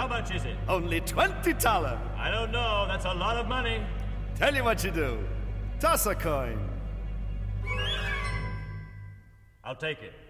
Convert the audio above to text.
much is it? Only 20 thaler. I don't know. That's a lot of money. Tell you what you do. Toss a coin. I'll take it.